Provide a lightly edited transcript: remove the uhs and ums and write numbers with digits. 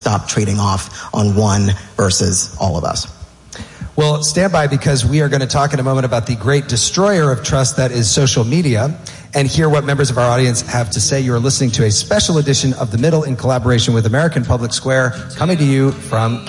stop trading off on one versus all of us. Well, stand by, because we are going to talk in a moment about the great destroyer of trust that is social media, and hear what members of our audience have to say. You are listening to a special edition of The Middle in collaboration with American Public Square, coming to you from